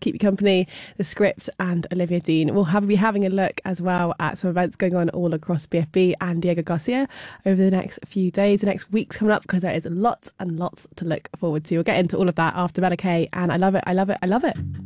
keep you company, The Script and Olivia Dean. We'll be having a look as well at some events going on all across BFB and Diego Garcia over the next few days, the next weeks coming up, because there is lots and lots to look forward to. We'll get into all of that after Bella K, and I love it.